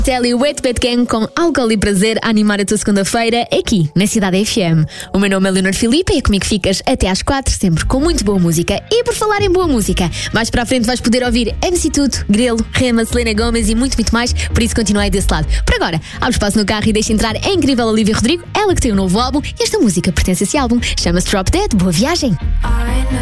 Telly Wet Bad Gang com Álcool e Prazer a animar a tua segunda-feira aqui na Cidade FM. O meu nome é Leonor Filipe e é comigo ficas até às 4, sempre com muito boa música. E por falar em boa música, mais para a frente vais poder ouvir MC Tuto, Grelo, Rema, Selena Gomez e muito, muito mais, por isso continua aí desse lado. Por agora, abre espaço no carro e deixa entrar a incrível Olivia Rodrigo, ela que tem um novo álbum e esta música pertence a esse álbum, chama-se Drop Dead. Boa viagem!